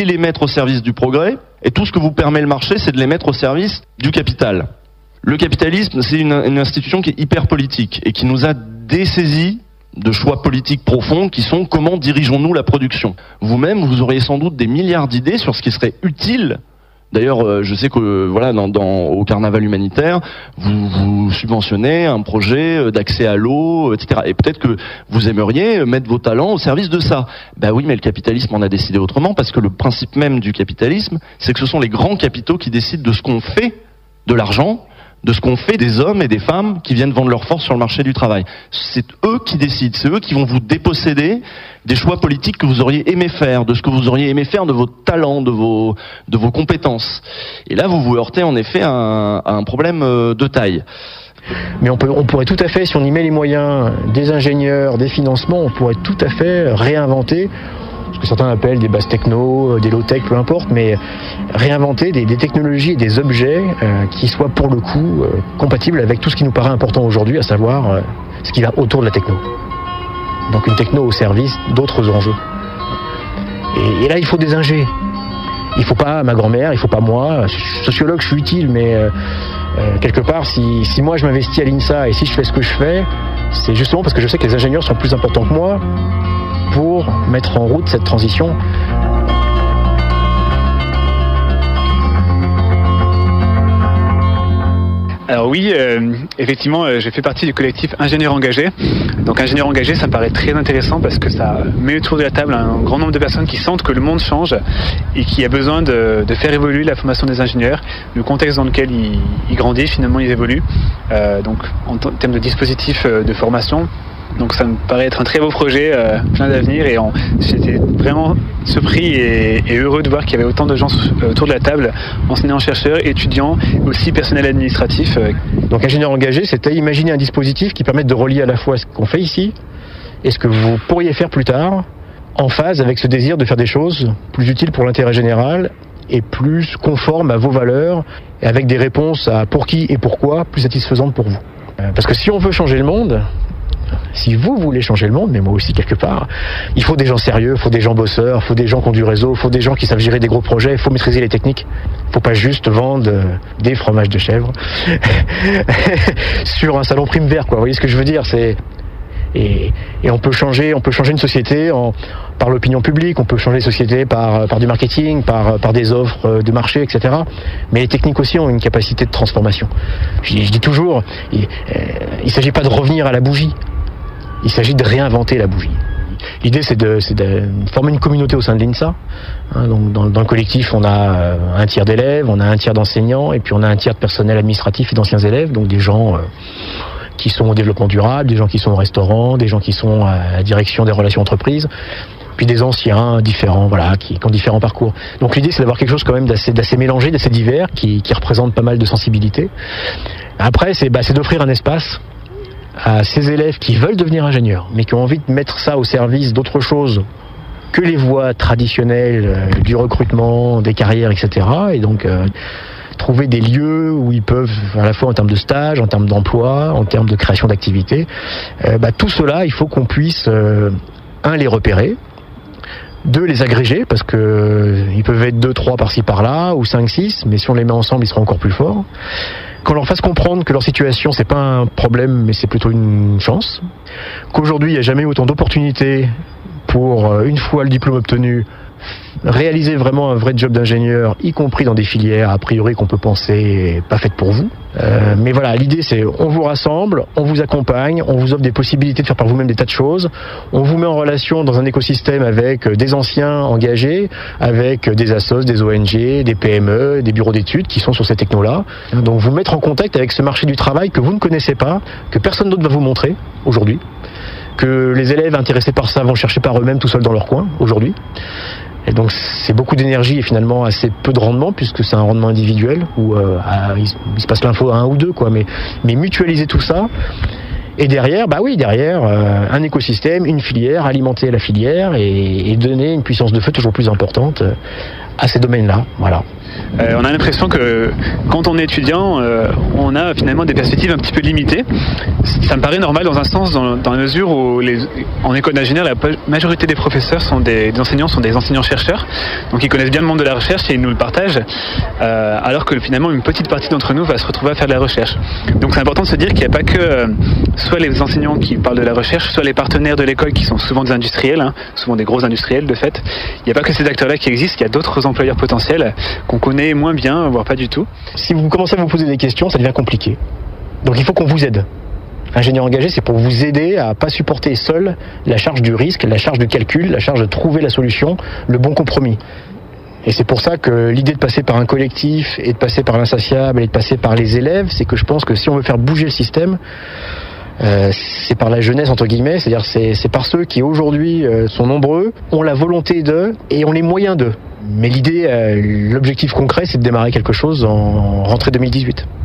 les mettre au service du progrès, et tout ce que vous permet le marché, c'est de les mettre au service du capital. Le capitalisme, c'est une institution qui est hyper politique, et qui nous a dessaisis de choix politiques profonds qui sont comment dirigeons-nous la production. Vous-même, vous auriez sans doute des milliards d'idées sur ce qui serait utile. D'ailleurs, je sais que voilà, au carnaval humanitaire, vous subventionnez un projet d'accès à l'eau, etc. Et peut-être que vous aimeriez mettre vos talents au service de ça. Ben oui, mais le capitalisme en a décidé autrement, parce que le principe même du capitalisme, c'est que ce sont les grands capitaux qui décident de ce qu'on fait de l'argent, de ce qu'on fait des hommes et des femmes qui viennent vendre leur force sur le marché du travail. C'est eux qui décident, c'est eux qui vont vous déposséder des choix politiques que vous auriez aimé faire, de ce que vous auriez aimé faire, de vos talents, de vos compétences. Et là, vous vous heurtez en effet à un problème de taille. Mais on pourrait tout à fait, si on y met les moyens, des ingénieurs, des financements, on pourrait tout à fait réinventer ce que certains appellent des bases techno, des low-tech, peu importe, mais réinventer des technologies et des objets qui soient pour le coup compatibles avec tout ce qui nous paraît important aujourd'hui, à savoir ce qui va autour de la techno. Donc une techno au service d'autres enjeux. Et là, il faut des ingés. Il faut pas ma grand-mère, il faut pas moi. Sociologue, je suis utile, mais quelque part, si moi je m'investis à l'INSA et si je fais ce que je fais, c'est justement parce que je sais que les ingénieurs sont plus importants que moi pour mettre en route cette transition. Alors oui, effectivement, je fais partie du collectif Ingénieurs Engagés. Donc Ingénieurs Engagés, ça me paraît très intéressant parce que ça met autour de la table un grand nombre de personnes qui sentent que le monde change et qui a besoin de faire évoluer la formation des ingénieurs, le contexte dans lequel ils grandissent, finalement ils évoluent. Donc en termes de dispositifs de formation. Donc ça me paraît être un très beau projet, plein d'avenir, et j'étais vraiment surpris et heureux de voir qu'il y avait autant de gens autour de la table, enseignants, chercheurs, étudiants, aussi personnel administratif. Donc ingénieur engagé, c'était imaginer un dispositif qui permette de relier à la fois ce qu'on fait ici et ce que vous pourriez faire plus tard, en phase avec ce désir de faire des choses plus utiles pour l'intérêt général et plus conformes à vos valeurs, et avec des réponses à pour qui et pourquoi plus satisfaisantes pour vous. Parce que si on veut changer le monde, si vous voulez changer le monde, mais moi aussi quelque part, il faut des gens sérieux, il faut des gens bosseurs, il faut des gens qui ont du réseau, il faut des gens qui savent gérer des gros projets, il faut maîtriser les techniques. Il ne faut pas juste vendre des fromages de chèvre sur un salon prime vert, quoi. Vous voyez ce que je veux dire, et on peut changer une société par l'opinion publique, on peut changer une société par du marketing, par des offres de marché, etc. Mais les techniques aussi ont une capacité de transformation. Je dis toujours, il ne s'agit pas de revenir à la bougie, il s'agit de réinventer la bougie. L'idée, c'est de former une communauté au sein de l'INSA. Donc dans le collectif, on a un tiers d'élèves, on a un tiers d'enseignants, et puis on a un tiers de personnel administratif et d'anciens élèves, donc des gens qui sont au développement durable, des gens qui sont au restaurant, des gens qui sont à la direction des relations entreprises, puis des anciens différents, voilà, qui ont différents parcours. Donc l'idée, c'est d'avoir quelque chose quand même d'assez mélangé, d'assez divers, qui représente pas mal de sensibilités. Après, c'est d'offrir un espace à ces élèves qui veulent devenir ingénieurs, mais qui ont envie de mettre ça au service d'autre chose que les voies traditionnelles du recrutement, des carrières, etc. Et donc trouver des lieux où ils peuvent, à la fois en termes de stage, en termes d'emploi, en termes de création d'activités, tout cela, il faut qu'on puisse, les repérer, 2, les agréger, parce que ils peuvent être 2, 3 par-ci par-là, ou 5, 6, mais si on les met ensemble, ils seront encore plus forts. Qu'on leur fasse comprendre que leur situation, c'est pas un problème, mais c'est plutôt une chance. Qu'aujourd'hui, il n'y a jamais eu autant d'opportunités pour, une fois le diplôme obtenu, réaliser vraiment un vrai job d'ingénieur, y compris dans des filières a priori qu'on peut penser pas faites pour vous. Mais voilà, l'idée c'est on vous rassemble, on vous accompagne, on vous offre des possibilités de faire par vous-même des tas de choses, on vous met en relation dans un écosystème avec des anciens engagés, avec des assos, des ONG, des PME, des bureaux d'études qui sont sur ces technos-là. Donc vous mettre en contact avec ce marché du travail que vous ne connaissez pas, que personne d'autre va vous montrer aujourd'hui, que les élèves intéressés par ça vont chercher par eux-mêmes tout seuls dans leur coin aujourd'hui. Et donc c'est beaucoup d'énergie et finalement assez peu de rendement, puisque c'est un rendement individuel où il se passe l'info à 1 ou 2, quoi. Mais mutualiser tout ça, et derrière, un écosystème, une filière, alimenter la filière et donner une puissance de feu toujours plus importante à ces domaines-là. Voilà. On a l'impression que quand on est étudiant, on a finalement des perspectives un petit peu limitées. Ça me paraît normal dans un sens, dans la mesure où en école d'ingénieur, la majorité des professeurs des enseignants sont des enseignants-chercheurs, donc ils connaissent bien le monde de la recherche et ils nous le partagent, alors que finalement une petite partie d'entre nous va se retrouver à faire de la recherche. Donc c'est important de se dire qu'il n'y a pas que soit les enseignants qui parlent de la recherche, soit les partenaires de l'école qui sont souvent des industriels, souvent des gros industriels de fait. Il n'y a pas que ces acteurs-là qui existent, il y a d'autres employeurs potentiels qu'on connaît moins bien, voire pas du tout. Si vous commencez à vous poser des questions, ça devient compliqué. Donc il faut qu'on vous aide. Ingénieur engagé, c'est pour vous aider à ne pas supporter seul la charge du risque, la charge du calcul, la charge de trouver la solution, le bon compromis. Et c'est pour ça que l'idée de passer par un collectif et de passer par l'insatiable et de passer par les élèves, c'est que je pense que si on veut faire bouger le système, c'est par la jeunesse entre guillemets, c'est-à-dire c'est par ceux qui aujourd'hui sont nombreux, ont la volonté d'eux et ont les moyens d'eux. Mais l'idée, l'objectif concret, c'est de démarrer quelque chose en rentrée 2018.